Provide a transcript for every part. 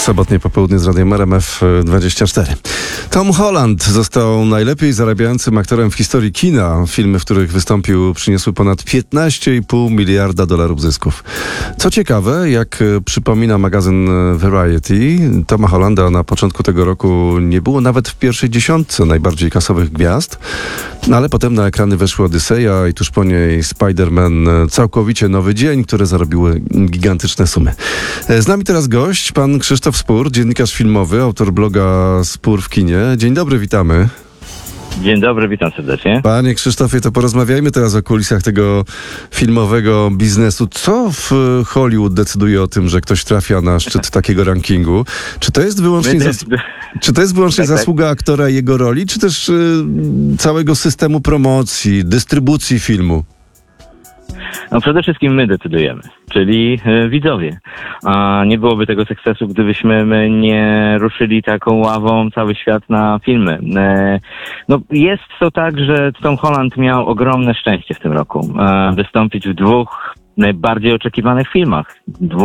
Sobotnie popołudnie z Radiem RMF24. Tom Holland został najlepiej zarabiającym aktorem w historii kina. Filmy, w których wystąpił, przyniosły ponad $15,5 miliarda zysków. Co ciekawe, jak przypomina magazyn Variety, Toma Hollanda na początku tego roku nie było nawet w pierwszej dziesiątce najbardziej kasowych gwiazd, ale potem na ekrany weszły Odyseja i tuż po niej Spider-Man, całkowicie nowy dzień, które zarobiły gigantyczne sumy. Z nami teraz gość, pan Krzysztof Spór, dziennikarz filmowy, autor bloga Spór w kinie. Dzień dobry, witamy. Dzień dobry, witam serdecznie. Panie Krzysztofie, to porozmawiajmy teraz o kulisach tego filmowego biznesu. Co w Hollywood decyduje o tym, że ktoś trafia na szczyt takiego rankingu? Czy to jest wyłącznie zasługa aktora i jego roli, czy też całego systemu promocji, dystrybucji filmu? No przede wszystkim my decydujemy, czyli widzowie. A nie byłoby tego sukcesu, gdybyśmy my nie ruszyli taką ławą cały świat na filmy. No jest to tak, że Tom Holland miał ogromne szczęście w tym roku. Wystąpić w dwóch najbardziej oczekiwanych filmach.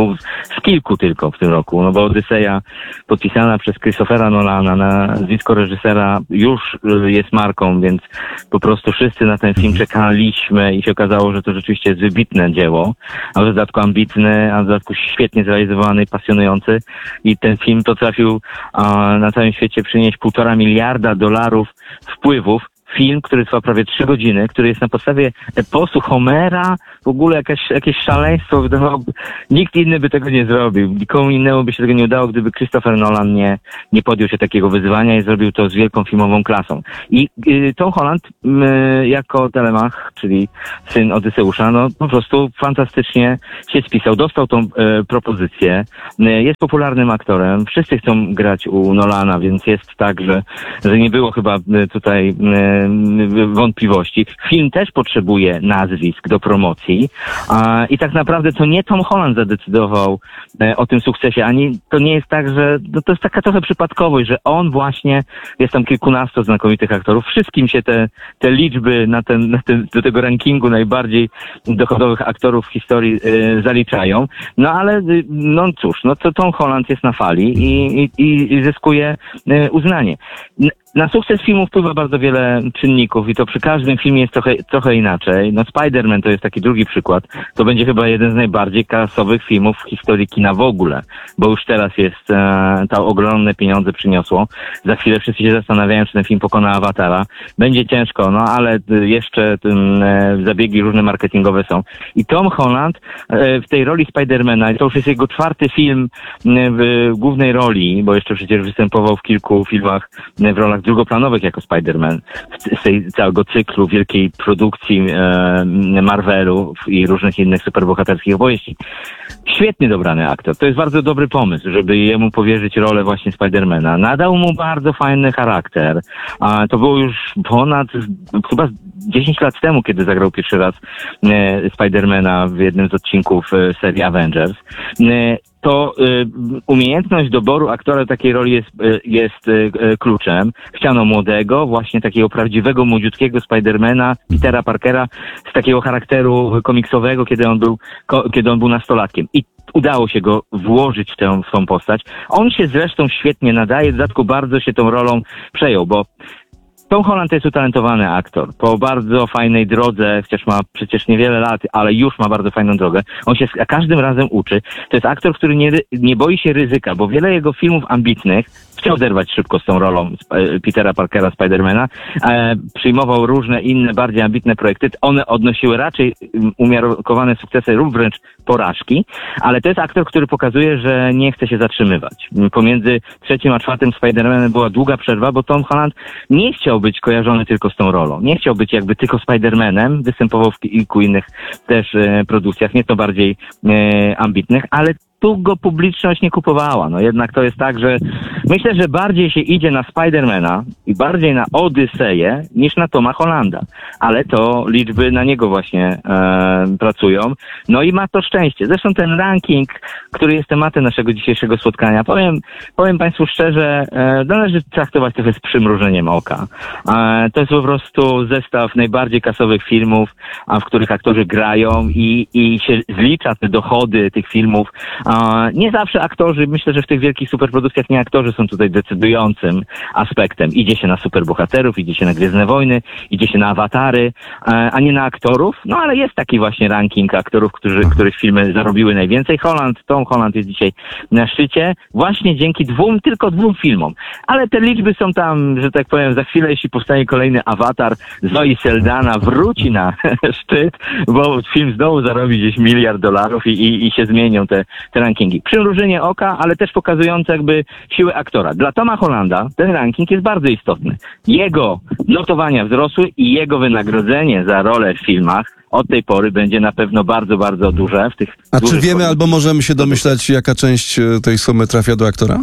Z kilku tylko w tym roku, no bo Odyseja podpisana przez Christophera Nolana, nazwisko reżysera już jest marką, więc po prostu wszyscy na ten film czekaliśmy i się okazało, że to rzeczywiście jest wybitne dzieło, a w dodatku ambitny, a w dodatku świetnie zrealizowany, pasjonujący i ten film potrafił na całym świecie przynieść $1,5 miliarda wpływów. Film, który trwa prawie 3 godziny, który jest na podstawie eposu Homera, w ogóle jakieś szaleństwo, wydawałoby, nikt inny by tego nie zrobił, nikomu innemu by się tego nie udało, gdyby Christopher Nolan nie podjął się takiego wyzwania i zrobił to z wielką filmową klasą. I Tom Holland jako Telemach, czyli syn Odyseusza, no po prostu fantastycznie się spisał, dostał tą propozycję, jest popularnym aktorem, wszyscy chcą grać u Nolana, więc jest tak, że nie było chyba tutaj wątpliwości. Film też potrzebuje nazwisk do promocji i tak naprawdę to nie Tom Holland zadecydował o tym sukcesie, ani to nie jest tak, że to jest taka trochę przypadkowość, że on właśnie, jest tam kilkunastu znakomitych aktorów, wszystkim się te liczby do tego rankingu najbardziej dochodowych aktorów w historii zaliczają. No ale no cóż, no to Tom Holland jest na fali i zyskuje uznanie. Na sukces filmu wpływa bardzo wiele czynników i to przy każdym filmie jest trochę inaczej. No Spider-Man to jest taki drugi przykład. To będzie chyba jeden z najbardziej kasowych filmów w historii kina w ogóle, bo już teraz jest to ogromne pieniądze przyniosło. Za chwilę wszyscy się zastanawiają, czy ten film pokona Awatara. Będzie ciężko, no ale jeszcze zabiegi różne marketingowe są. I Tom Holland w tej roli Spidermana, to już jest jego 4. film w głównej roli, bo jeszcze przecież występował w kilku filmach w rolach drugoplanowych jako Spider-Man z tej całego cyklu wielkiej produkcji Marvelu i różnych innych superbohaterskich opowieści. Świetnie dobrany aktor. To jest bardzo dobry pomysł, żeby jemu powierzyć rolę właśnie Spidermana. Nadał mu bardzo fajny charakter. To było już ponad chyba 10 lat temu, kiedy zagrał pierwszy raz Spidermana w jednym z odcinków serii Avengers. To umiejętność doboru aktora takiej roli jest kluczem. Chciano młodego, właśnie takiego prawdziwego, młodziutkiego Spidermana, Petera Parkera, z takiego charakteru komiksowego, kiedy on był nastolatkiem. I udało się go włożyć w tą postać. On się zresztą świetnie nadaje, w dodatku bardzo się tą rolą przejął, bo Tom Holland to jest utalentowany aktor. Po bardzo fajnej drodze, chociaż ma przecież niewiele lat, ale już ma bardzo fajną drogę. On się każdym razem uczy. To jest aktor, który nie boi się ryzyka, bo wiele jego filmów ambitnych chciał zerwać szybko z tą rolą Petera Parkera, Spidermana. Przyjmował różne inne, bardziej ambitne projekty. One odnosiły raczej umiarkowane sukcesy lub wręcz porażki, ale to jest aktor, który pokazuje, że nie chce się zatrzymywać. Pomiędzy 3. a 4. Spidermanem była długa przerwa, bo Tom Holland nie chciał być kojarzony tylko z tą rolą. Nie chciał być jakby tylko Spidermanem, występował w kilku innych też produkcjach, nieco bardziej ambitnych, ale tu go publiczność nie kupowała. No jednak to jest tak, że myślę, że bardziej się idzie na Spidermana i bardziej na Odyseję niż na Toma Hollanda. Ale to liczby na niego właśnie pracują. No i ma to szczęście. Zresztą ten ranking, który jest tematem naszego dzisiejszego spotkania, powiem Państwu szczerze, należy traktować trochę z przymrużeniem oka. To jest po prostu zestaw najbardziej kasowych filmów, w których aktorzy grają i się zlicza te dochody tych filmów Nie zawsze aktorzy, myślę, że w tych wielkich superprodukcjach nie aktorzy są tutaj decydującym aspektem. Idzie się na superbohaterów, idzie się na Gwiezdne Wojny, idzie się na awatary, a nie na aktorów. No ale jest taki właśnie ranking aktorów, których filmy zarobiły najwięcej. Tom Holland jest dzisiaj na szczycie właśnie dzięki tylko dwóm filmom. Ale te liczby są tam, że tak powiem, za chwilę, jeśli powstanie kolejny awatar, Zoe Saldana wróci na szczyt, bo film znowu zarobi gdzieś $1 miliard i się zmienią te rankingi. Przymrużenie oka, ale też pokazujące jakby siłę aktora. Dla Toma Hollanda ten ranking jest bardzo istotny. Jego notowania wzrosły i jego wynagrodzenie za rolę w filmach od tej pory będzie na pewno bardzo, bardzo duże. A czy wiemy albo możemy się domyślać, jaka część tej sumy trafia do aktora?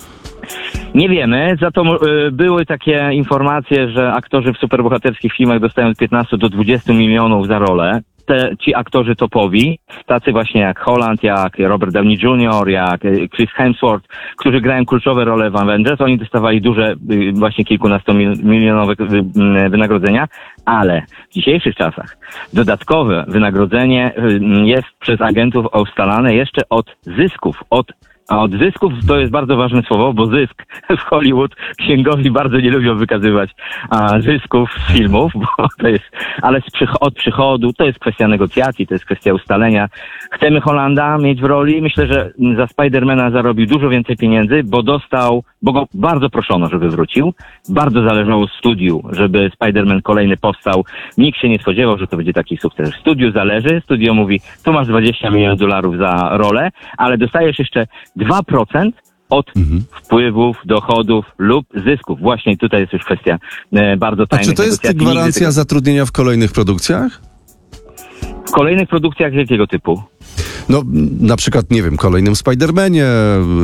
Nie wiemy, za to były takie informacje, że aktorzy w superbohaterskich filmach dostają od 15 do 20 milionów za rolę. Ci aktorzy topowi, tacy właśnie jak Holland, jak Robert Downey Jr., jak Chris Hemsworth, którzy grają kluczowe role w Avengers, oni dostawali duże, właśnie kilkunastomilionowe wynagrodzenia, ale w dzisiejszych czasach dodatkowe wynagrodzenie jest przez agentów ustalane jeszcze od zysków, a od zysków to jest bardzo ważne słowo, bo zysk w Hollywood księgowi bardzo nie lubią wykazywać zysków z filmów, bo to jest, ale od przychodu to jest kwestia negocjacji, to jest kwestia ustalenia. Chcemy Hollanda mieć w roli. Myślę, że za Spidermana zarobił dużo więcej pieniędzy, bo go bardzo proszono, żeby wrócił. Bardzo zależało studiu, żeby Spiderman kolejny powstał. Nikt się nie spodziewał, że to będzie taki sukces. Studiu zależy, studio mówi, tu masz $20 milionów za rolę, ale dostajesz jeszcze 2% od wpływów, dochodów lub zysków. Właśnie tutaj jest już kwestia bardzo tajnych negocjacji. A czy to jest gwarancja zatrudnienia w kolejnych produkcjach? W kolejnych produkcjach z jakiego typu? No, na przykład, nie wiem, kolejnym Spidermanie,